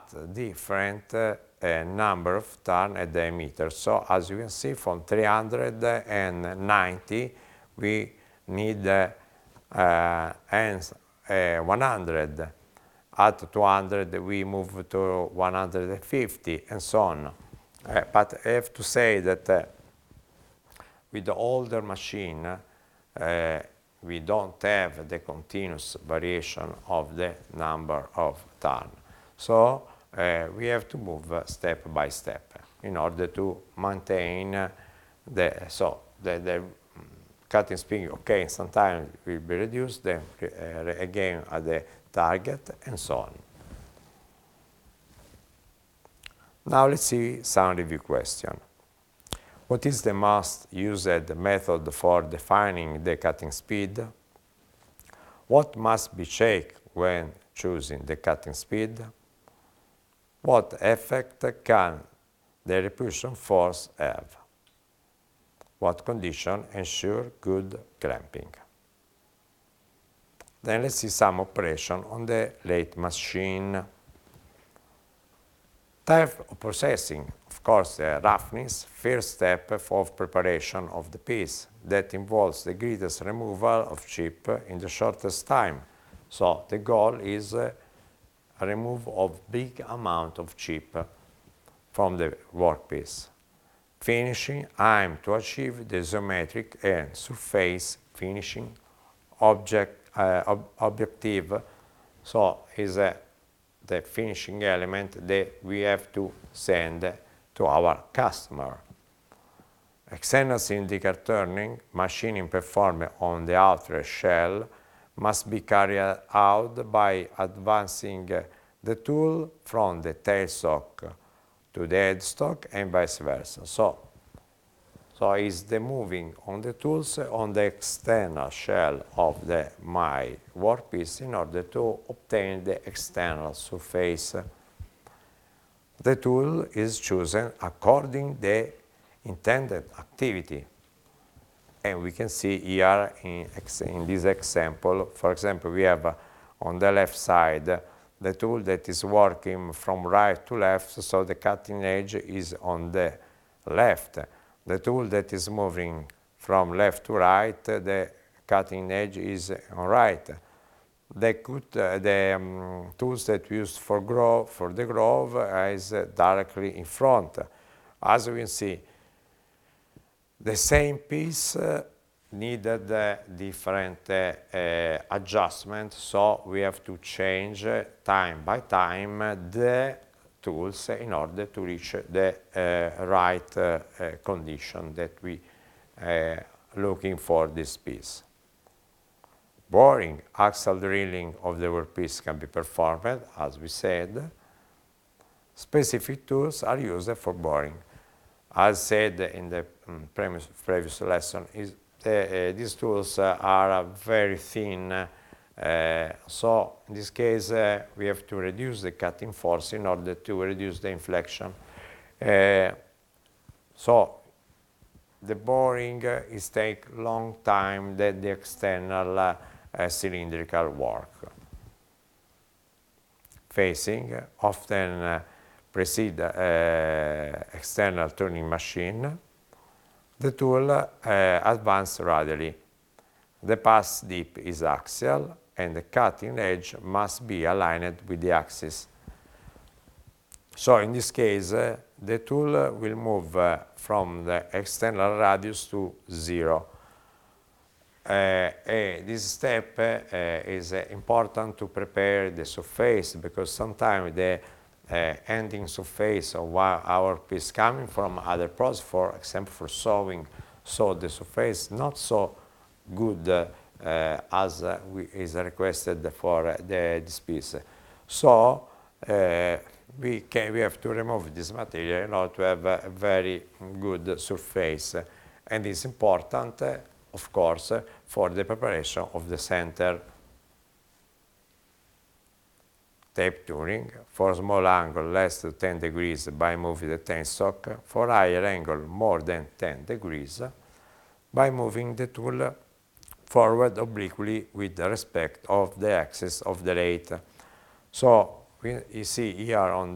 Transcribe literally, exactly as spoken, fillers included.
at different uh, uh, number of turn at the emitter. So as you can see, from three hundred ninety, we need uh, uh, and, uh, one hundred. At two hundred, we move to one hundred fifty, and so on. Uh, but I have to say that uh, with the older machine, uh, we don't have the continuous variation of the number of turns. So uh, we have to move uh, step by step in order to maintain uh, the, so the, the cutting speed, okay, sometimes will be reduced, then uh, again at the target, and so on. Now let's see some review question. What is the most used method for defining the cutting speed? What must be checked when choosing the cutting speed? What effect can the repulsion force have? What condition ensure good clamping? Then let's see some operation on the lathe machine. Type of processing, of course, the roughness, first step of preparation of the piece that involves the greatest removal of chip in the shortest time. So the goal is uh, a remove of big amount of chip from the workpiece. Finishing, aim to achieve the isometric and surface finishing object, uh, ob objective. So is a the finishing element that we have to send to our customer. External cylindrical turning, machining performed on the outer shell must be carried out by advancing the tool from the tailstock to the headstock and vice versa. So, so is the moving on the tools on the external shell of the my workpiece in order to obtain the external surface. The tool is chosen according to the intended activity. And we can see here in, in this example, for example, we have uh, on the left side uh, the tool that is working from right to left, so the cutting edge is on the left. The tool that is moving from left to right, the cutting edge is on right. The, cut, uh, the um, tools that we use for, groove, for the groove is uh, directly in front. As you can see, the same piece uh, needed uh, different uh, uh, adjustments, so we have to change uh, time by time uh, the tools in order to reach the uh, right uh, uh, condition that we uh, looking for this piece. Boring, axial drilling of the workpiece can be performed, as we said. Specific tools are used for boring. As said in the um, previous, previous lesson, is the, uh, these tools uh, are uh, very thin. Uh, so in this case, uh, we have to reduce the cutting force in order to reduce the inflection. Uh, so the boring uh, is take long time than the external uh, uh, cylindrical work. Facing uh, often uh, precede uh, external turning machine. The tool uh, advances radially. The pass dip is axial, and the cutting edge must be aligned with the axis. So in this case, uh, the tool uh, will move uh, from the external radius to zero. Uh, uh, this step uh, is uh, important to prepare the surface, because sometimes the uh, ending surface of our piece coming from other process, for example for sewing, so the surface not so good uh, uh, as uh, we, is requested for uh, the, this piece. So uh, we, can, we have to remove this material in order to have a very good surface. And it's important, uh, of course, uh, for the preparation of the center. Tape tuning, for small angle less than ten degrees by moving the tailstock, for higher angle more than ten degrees by moving the tool forward obliquely with respect of the axis of the lathe. So we, you see here on